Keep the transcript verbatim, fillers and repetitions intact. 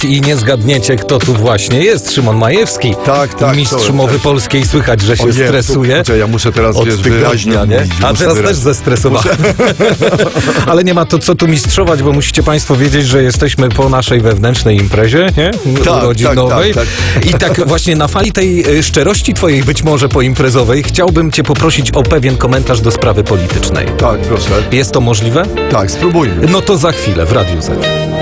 I nie zgadniecie, kto tu właśnie jest. Szymon Majewski. Tak, tak. Mistrz to, mowy tak. polskiej. Słychać, że się O nie, stresuje. To, ja muszę teraz, Od wiesz, tygodnia, wyraźnie nie? mówić. A muszę teraz wyraźnie. też zestresowałem. Ale nie ma to co tu mistrzować, bo musicie państwo wiedzieć, że jesteśmy po naszej wewnętrznej imprezie, nie? Tak, Urodzinowej. tak, tak, I tak właśnie na fali tej e, szczerości twojej być może poimprezowej chciałbym cię poprosić o pewien komentarz do sprawy politycznej. Tak, proszę. Jest to możliwe? Tak, spróbujmy. No to za chwilę w Radiu Z.